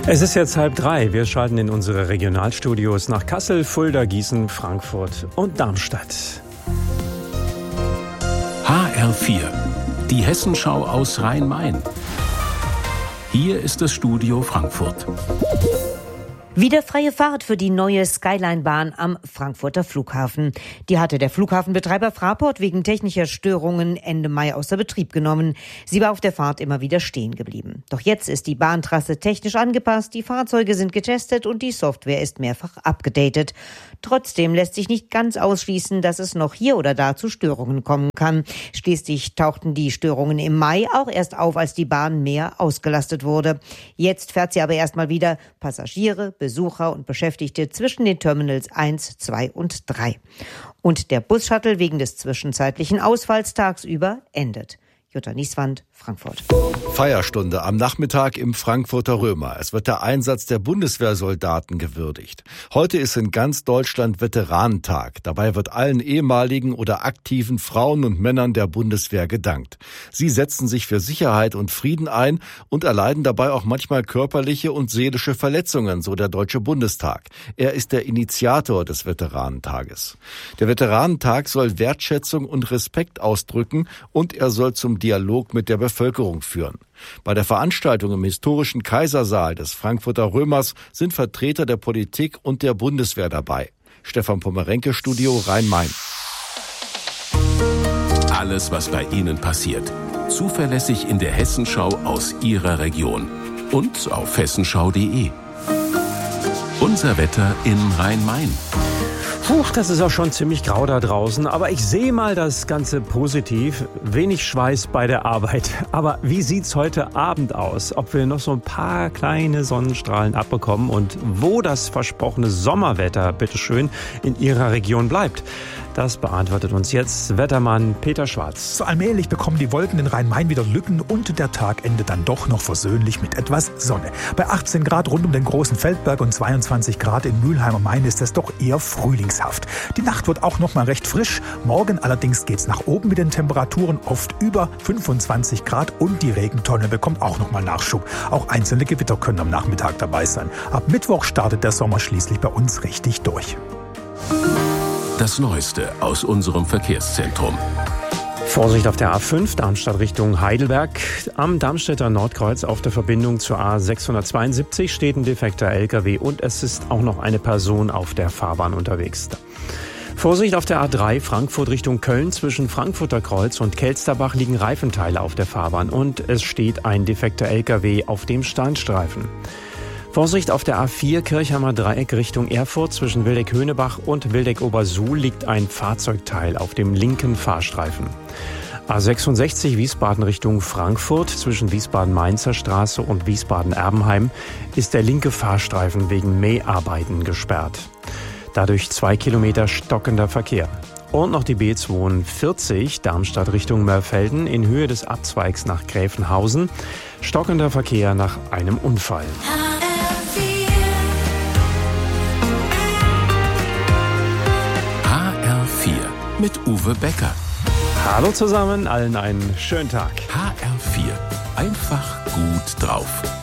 Es ist jetzt 2:30. Wir schalten in unsere Regionalstudios nach Kassel, Fulda, Gießen, Frankfurt und Darmstadt. HR4, die Hessenschau aus Rhein-Main. Hier ist das Studio Frankfurt. Wieder freie Fahrt für die neue Skyline-Bahn am Frankfurter Flughafen. Die hatte der Flughafenbetreiber Fraport wegen technischer Störungen Ende Mai außer Betrieb genommen. Sie war auf der Fahrt immer wieder stehen geblieben. Doch jetzt ist die Bahntrasse technisch angepasst, die Fahrzeuge sind getestet und die Software ist mehrfach abgedatet. Trotzdem lässt sich nicht ganz ausschließen, dass es noch hier oder da zu Störungen kommen kann. Schließlich tauchten die Störungen im Mai auch erst auf, als die Bahn mehr ausgelastet wurde. Jetzt fährt sie aber erstmal wieder Passagiere, Besucher und Beschäftigte zwischen den Terminals 1, 2 und 3. Und der Bus-Shuttle wegen des zwischenzeitlichen Ausfalls tagsüber endet. Jutta Nieswand, Frankfurt. Feierstunde am Nachmittag im Frankfurter Römer. Es wird der Einsatz der Bundeswehrsoldaten gewürdigt. Heute ist in ganz Deutschland Veteranentag. Dabei wird allen ehemaligen oder aktiven Frauen und Männern der Bundeswehr gedankt. Sie setzen sich für Sicherheit und Frieden ein und erleiden dabei auch manchmal körperliche und seelische Verletzungen, so der Deutsche Bundestag. Er ist der Initiator des Veteranentages. Der Veteranentag soll Wertschätzung und Respekt ausdrücken und er soll zum Dialog mit der Bevölkerung führen. Bei der Veranstaltung im historischen Kaisersaal des Frankfurter Römers sind Vertreter der Politik und der Bundeswehr dabei. Stefan Pomerenke, Studio Rhein-Main. Alles, was bei Ihnen passiert. Zuverlässig in der Hessenschau aus Ihrer Region. Und auf hessenschau.de. Unser Wetter in Rhein-Main. Das ist auch schon ziemlich grau da draußen, aber ich sehe mal das Ganze positiv. Wenig Schweiß bei der Arbeit. Aber wie sieht's heute Abend aus? Ob wir noch so ein paar kleine Sonnenstrahlen abbekommen und wo das versprochene Sommerwetter, bitteschön, in Ihrer Region bleibt? Das beantwortet uns jetzt Wettermann Peter Schwarz. So allmählich bekommen die Wolken in Rhein-Main wieder Lücken und der Tag endet dann doch noch versöhnlich mit etwas Sonne. Bei 18 Grad rund um den großen Feldberg und 22 Grad in Mülheim am Main ist es doch eher frühlingshaft. Die Nacht wird auch noch mal recht frisch. Morgen allerdings geht's nach oben mit den Temperaturen oft über 25 Grad und die Regentonne bekommt auch noch mal Nachschub. Auch einzelne Gewitter können am Nachmittag dabei sein. Ab Mittwoch startet der Sommer schließlich bei uns richtig durch. Das Neueste aus unserem Verkehrszentrum. Vorsicht auf der A5, Darmstadt Richtung Heidelberg. Am Darmstädter Nordkreuz auf der Verbindung zur A672 steht ein defekter LKW und es ist auch noch eine Person auf der Fahrbahn unterwegs. Vorsicht auf der A3 Frankfurt Richtung Köln. Zwischen Frankfurter Kreuz und Kelsterbach liegen Reifenteile auf der Fahrbahn und es steht ein defekter LKW auf dem Standstreifen. Vorsicht auf der A4 Kirchheimer Dreieck Richtung Erfurt. Zwischen Wildeck-Höhnebach und Wildeck-Obersuhl liegt ein Fahrzeugteil auf dem linken Fahrstreifen. A66 Wiesbaden Richtung Frankfurt. Zwischen Wiesbaden-Mainzer Straße und Wiesbaden-Erbenheim ist der linke Fahrstreifen wegen Mäharbeiten gesperrt. Dadurch 2 Kilometer stockender Verkehr. Und noch die B42 Darmstadt Richtung Mörfelden in Höhe des Abzweigs nach Gräfenhausen. Stockender Verkehr nach einem Unfall. Mit Uwe Becker. Hallo zusammen, allen einen schönen Tag. HR4. Einfach gut drauf.